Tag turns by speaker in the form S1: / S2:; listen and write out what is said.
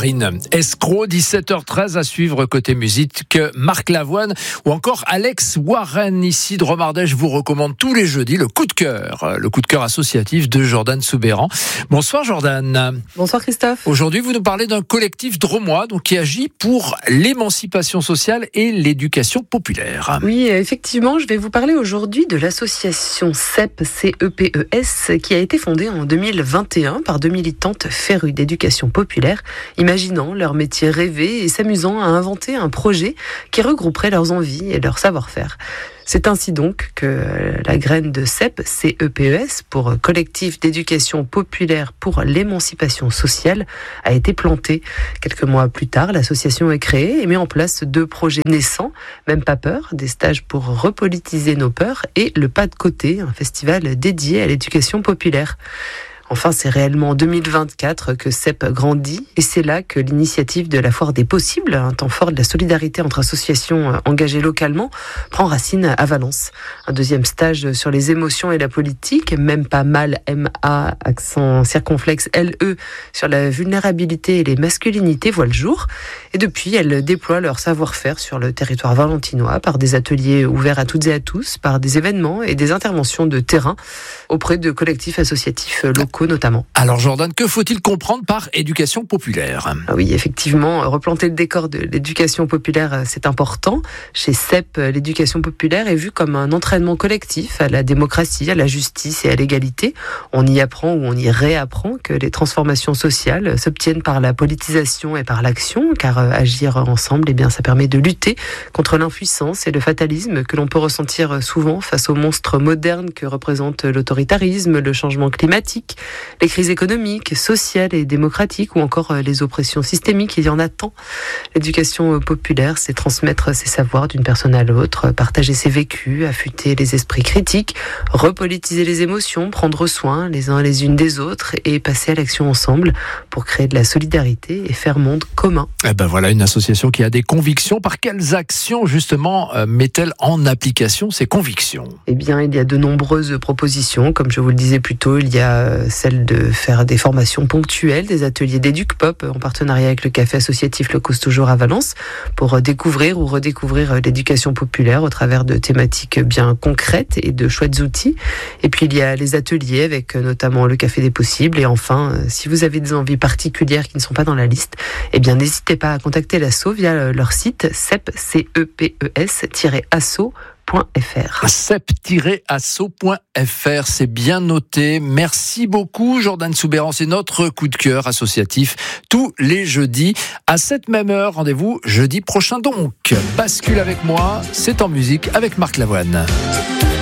S1: Marine. Escroc, 17h13 à suivre côté musique, Marc Lavoine ou encore Alex Warren. Ici de Romardet, je vous recommande tous les jeudis le coup de cœur associatif de Jordan Soubeyran. Bonsoir Jordan.
S2: Bonsoir Christophe.
S1: Aujourd'hui, vous nous parlez d'un collectif drômois qui agit pour l'émancipation sociale et l'éducation populaire.
S2: Oui, effectivement, je vais vous parler aujourd'hui de l'association CEP, C-E-P-E-S, qui a été fondée en 2021 par deux militantes férues d'éducation populaire, imaginant leur métier rêvé et s'amusant à inventer un projet qui regrouperait leurs envies et leur savoir-faire. C'est ainsi donc que la graine de CEP, C-E-P-E-S, pour Collectif d'éducation populaire pour l'émancipation sociale, a été plantée. Quelques mois plus tard, l'association est créée et met en place deux projets naissants, Même pas peur, des stages pour repolitiser nos peurs, et Le Pas de côté, un festival dédié à l'éducation populaire. Enfin, c'est réellement en 2024 que CEP grandit, et c'est là que l'initiative de la Foire des Possibles, un temps fort de la solidarité entre associations engagées localement, prend racine à Valence. Un deuxième stage sur les émotions et la politique, Même pas mal, M-A, accent circonflexe, L-E, sur la vulnérabilité et les masculinités voit le jour. Et depuis, elles déploient leur savoir-faire sur le territoire valentinois par des ateliers ouverts à toutes et à tous, par des événements et des interventions de terrain auprès de collectifs associatifs locaux notamment.
S1: Alors Jordan, que faut-il comprendre par éducation populaire ?
S2: Oui, effectivement, replanter le décor de l'éducation populaire, c'est important. Chez CEP, l'éducation populaire est vue comme un entraînement collectif à la démocratie, à la justice et à l'égalité. On y apprend ou on y réapprend que les transformations sociales s'obtiennent par la politisation et par l'action, car agir ensemble, ça permet de lutter contre l'impuissance et le fatalisme que l'on peut ressentir souvent face aux monstres modernes que représentent l'autoritarisme, le changement climatique, les crises économiques, sociales et démocratiques, ou encore les oppressions systémiques. Il y en a tant. L'éducation populaire, c'est transmettre ses savoirs d'une personne à l'autre, partager ses vécus, affûter les esprits critiques, repolitiser les émotions, prendre soin les uns les unes des autres et passer à l'action ensemble pour créer de la solidarité et faire monde commun.
S1: Voilà une association qui a des convictions. Par quelles actions justement met-elle en application ces convictions ?
S2: Il y a de nombreuses propositions. Comme je vous le disais plus tôt, il y a celle de faire des formations ponctuelles, des ateliers d'éduc-pop en partenariat avec le café associatif Le Cause Toujours à Valence pour découvrir ou redécouvrir l'éducation populaire au travers de thématiques bien concrètes et de chouettes outils. Et puis il y a les ateliers avec notamment le Café des Possibles. Et enfin, si vous avez des envies particulières qui ne sont pas dans la liste, n'hésitez pas à contacter l'asso via leur site CEP-CEPES-asso.fr.
S1: CEP-asso.fr, c'est bien noté. Merci beaucoup Jordan Soubeyran, c'est notre coup de cœur associatif tous les jeudis à cette même heure. Rendez-vous jeudi prochain donc. Bascule avec moi, c'est en musique avec Marc Lavoine.